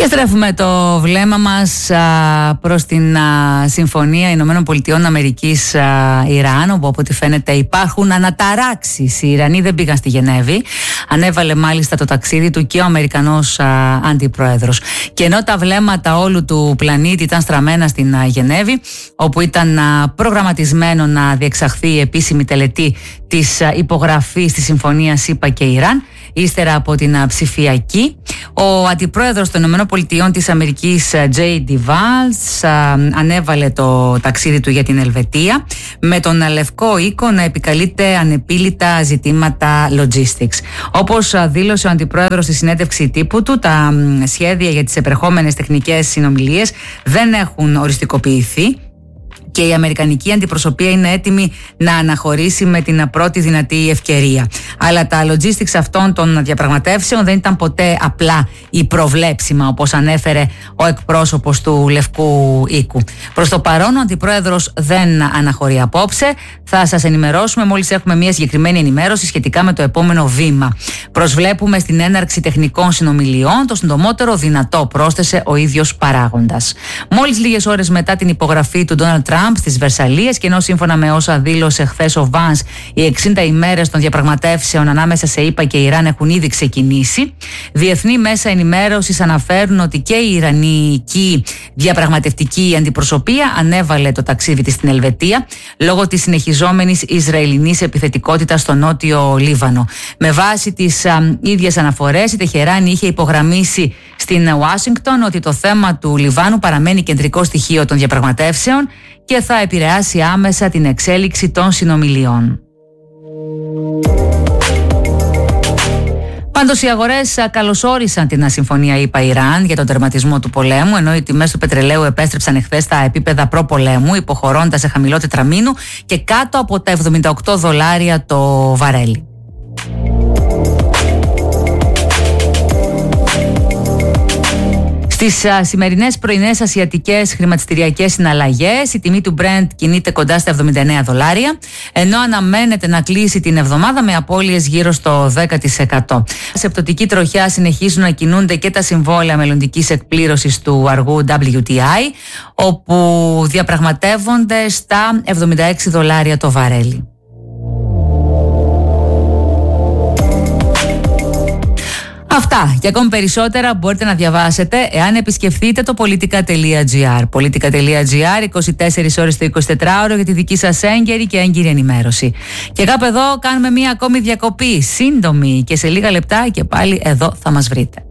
στρέφουμε το βλέμμα μας προς την Συμφωνία Ηνωμένων Πολιτειών Αμερικής Ιράν, όπου από ό,τι φαίνεται υπάρχουν αναταράξεις. Οι Ιρανοί δεν πήγαν στη Γενέβη. Ανέβαλε μάλιστα το ταξίδι του και ο Αμερικανός αντιπρόεδρος. Και ενώ τα βλέμματα όλου του πλανήτη ήταν στραμμένα στην Γενέβη, όπου ήταν προγραμματισμένο να διεξαχθεί η επίσημη τελετή της υπογραφής της Συμφωνίας ΗΠΑ και Ιράν, ύστερα από την ψηφιακή, ο αντιπρόεδρος των ΗΠΑ της Αμερικής, J.D. Vance, ανέβαλε το ταξίδι του για την Ελβετία, με τον Λευκό Οίκο να επικαλείται ανεπίλητα ζητήματα logistics. Όπως δήλωσε ο αντιπρόεδρος στη συνέντευξη τύπου του, τα σχέδια για τις επερχόμενες τεχνικές συνομιλίες δεν έχουν οριστικοποιηθεί και η αμερικανική αντιπροσωπεία είναι έτοιμη να αναχωρήσει με την πρώτη δυνατή ευκαιρία. Αλλά τα logistics αυτών των διαπραγματεύσεων δεν ήταν ποτέ απλά ή προβλέψιμα, όπως ανέφερε ο εκπρόσωπος του Λευκού Οίκου. Προς το παρόν, ο αντιπρόεδρος δεν αναχωρεί απόψε. Θα σας ενημερώσουμε μόλις έχουμε μια συγκεκριμένη ενημέρωση σχετικά με το επόμενο βήμα. Προσβλέπουμε στην έναρξη τεχνικών συνομιλιών το συντομότερο δυνατό, πρόσθεσε ο ίδιος παράγοντας. Μόλις λίγες ώρες μετά την υπογραφή του Ντόναλντ Τραμπ στις Βερσαλλίες, και ενώ σύμφωνα με όσα δήλωσε χθες ο Βάνς, οι 60 ημέρες των διαπραγματεύσεων ανάμεσα σε ΗΠΑ και Ιράν έχουν ήδη ξεκινήσει, διεθνή μέσα ενημέρωσης αναφέρουν ότι και η Ιρανική διαπραγματευτική αντιπροσωπεία ανέβαλε το ταξίδι της στην Ελβετία λόγω της συνεχιζόμενης Ισραηλινής επιθετικότητας στο νότιο Λίβανο. Με βάση τις ίδιες αναφορές, η Τεχεράνη είχε υπογραμμίσει στην Ουάσιγκτον ότι το θέμα του Λιβάνου παραμένει κεντρικό στοιχείο των διαπραγματεύσεων και θα επηρεάσει άμεσα την εξέλιξη των συνομιλιών. Πάντως οι αγορές καλωσόρισαν την συμφωνία ΗΠΑ-Ιράν για τον τερματισμό του πολέμου, ενώ οι τιμές του πετρελαίου επέστρεψαν εχθές στα επίπεδα προπολέμου, υποχωρώντας σε χαμηλό τετραμήνου και κάτω από τα $78 το βαρέλι. Στις σημερινές πρωινές ασιατικές χρηματιστηριακές συναλλαγές, η τιμή του Brent κινείται κοντά στα $79, ενώ αναμένεται να κλείσει την εβδομάδα με απώλειες γύρω στο 10%. Σε πτωτική τροχιά συνεχίζουν να κινούνται και τα συμβόλαια μελλοντικής εκπλήρωσης του αργού WTI, όπου διαπραγματεύονται στα $76 το βαρέλι. Αυτά και ακόμη περισσότερα μπορείτε να διαβάσετε εάν επισκεφθείτε το politica.gr. Politica.gr, 24 ώρες το 24ωρο για τη δική σας έγκαιρη και έγκυρη ενημέρωση. Και κάπου εδώ κάνουμε μία ακόμη διακοπή, σύντομη, και σε λίγα λεπτά και πάλι εδώ θα μας βρείτε.